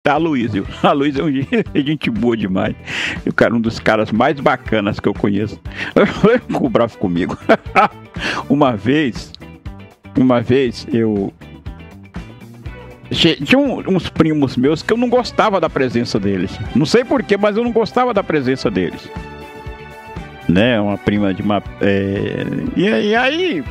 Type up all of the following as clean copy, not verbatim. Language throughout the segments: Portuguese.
Tá, Aloysio. Aloysio é gente boa demais. O cara é um dos caras mais bacanas que eu conheço. Ficou bravo comigo. Uma vez eu... Tinha uns primos meus que eu não gostava da presença deles. Não sei porquê, mas eu não gostava da presença deles. Né? Uma prima de uma... E aí...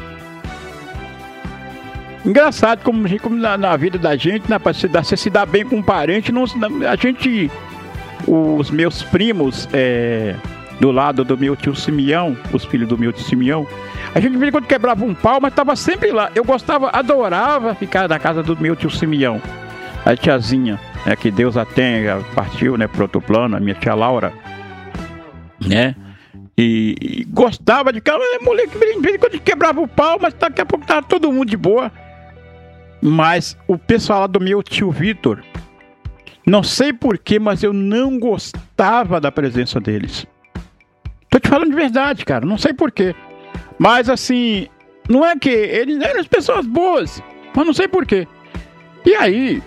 Engraçado como na vida da gente, né, pra você se dar bem com um parente, a gente... Os meus primos, do lado do meu tio Simeão, os filhos do meu tio Simeão, a gente de vez em quando quebrava um pau, mas tava sempre lá. Eu adorava ficar na casa do meu tio Simeão. A tiazinha, que Deus a tenha, partiu, né, pro outro plano, a minha tia Laura, né? E gostava de ficar, moleque, de vez em quando quebrava o pau, mas daqui a pouco tava todo mundo de boa. Mas o pessoal lá do meu tio Vitor, não sei porquê, mas eu não gostava da presença deles. Tô te falando de verdade, cara, não sei porquê. Mas assim, não é que eles eram as pessoas boas, mas não sei porquê. E aí,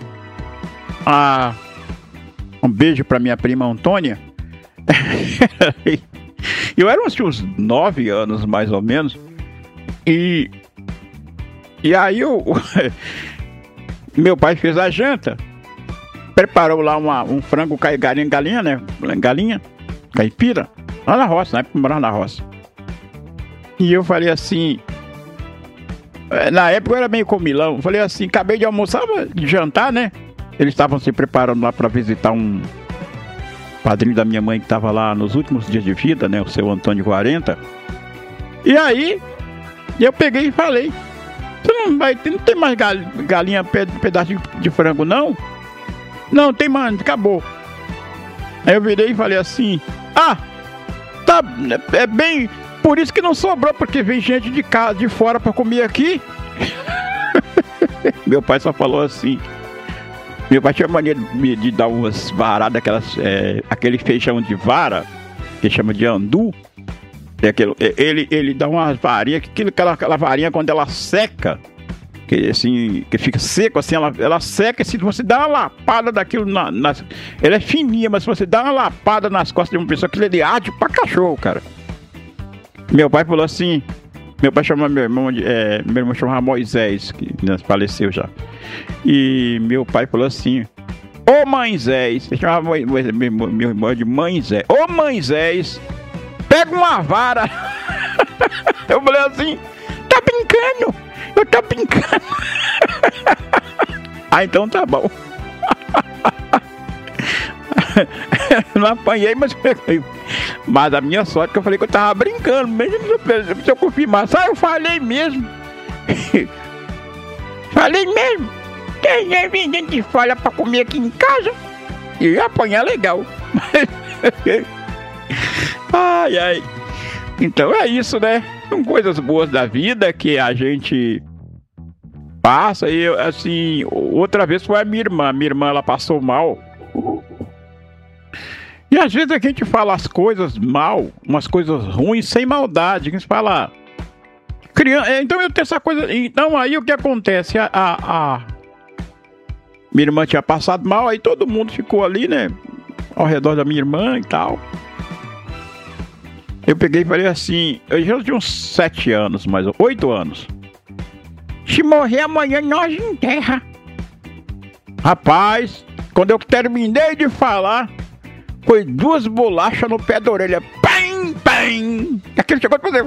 um beijo pra minha prima Antônia. Eu era uns 9 anos, mais ou menos. E aí meu pai fez a janta. Preparou lá um frango galinha, né? Galinha, caipira. Lá na roça, né? Morava na roça. E eu falei assim... Na época eu era meio comilão. Falei assim, acabei de almoçar, de jantar, né? Eles estavam se preparando lá pra visitar um padrinho da minha mãe que estava lá nos últimos dias de vida, né? O seu Antônio 40. E aí, eu peguei e falei: você não tem mais galinha, pedaço de frango, não? Não, tem mais, acabou. Aí eu virei e falei assim: tá, é bem... Por isso que não sobrou, porque vem gente de casa, de fora pra comer aqui. Meu pai só falou assim. Meu pai tinha mania de dar umas varadas, aquele feijão de vara, que chama de andu. Ele dá umas varinhas, aquela varinha quando ela seca, que fica seco assim, ela seca, e se você dá uma lapada daquilo, ela é fininha, mas se você dá uma lapada nas costas de uma pessoa, aquilo ele arde pra cachorro, cara. Meu pai falou assim, meu pai chamava meu irmão chamava Moisés, que faleceu já. E meu pai falou assim: ô Moisés, ele chamava meu irmão de Moisés. Ô Moisés, pega uma vara. Eu falei assim: tá brincando? Eu tô brincando. Então tá bom. Não apanhei, mas peguei. Mas a minha sorte é que eu falei que eu tava brincando, mesmo se eu confirmar. Só eu falei mesmo. Falei mesmo. Tem gente de fora pra comer aqui em casa. E ia apanhar legal. Ai. Então é isso, né? São coisas boas da vida que a gente passa. E assim, outra vez foi a minha irmã. Minha irmã, ela passou mal. E às vezes a gente fala as coisas mal, umas coisas ruins, sem maldade. A gente fala... Então eu tenho essa coisa... Então aí o que acontece? Minha irmã tinha passado mal, aí todo mundo ficou ali, né? Ao redor da minha irmã e tal. Eu peguei e falei assim... Eu já tinha uns 7 anos, mais 8 anos. Se morrer amanhã, nós enterra. Rapaz, quando eu terminei de falar... Foi 2 bolachas no pé da orelha. Pam, pam. Aquele chegou a fazer...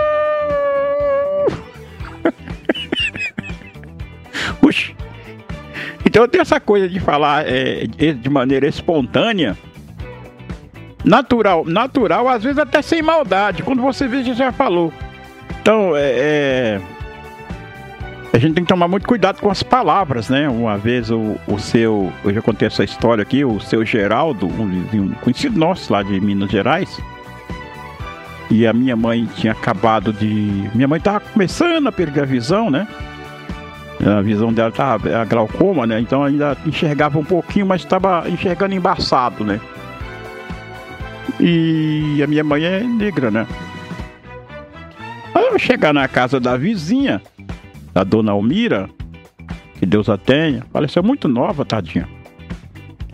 Puxa. Então eu tenho essa coisa de falar de maneira espontânea. Natural, às vezes até sem maldade. Quando você vê, já falou. Então, a gente tem que tomar muito cuidado com as palavras, né? Uma vez eu já contei essa história aqui, o seu Geraldo, um conhecido nosso lá de Minas Gerais. E a minha mãe tinha acabado de... Minha mãe estava começando a perder a visão, né? A visão dela estava glaucoma, né? Então ainda enxergava um pouquinho, mas estava enxergando embaçado, né? E a minha mãe é negra, né? Aí eu chegar na casa da vizinha, da dona Almira, que Deus a tenha, faleceu muito nova, tadinha.